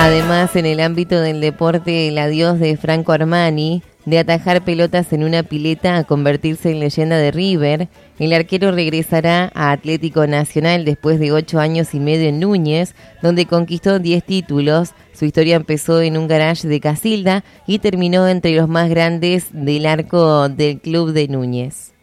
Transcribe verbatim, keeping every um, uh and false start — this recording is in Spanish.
Además, en el ámbito del deporte, el adiós de Franco Armani, de atajar pelotas en una pileta a convertirse en leyenda de River. El arquero regresará a Atlético Nacional después de ocho años y medio en Núñez, donde conquistó diez títulos. Su historia empezó en un garage de Casilda y terminó entre los más grandes del arco del club de Núñez.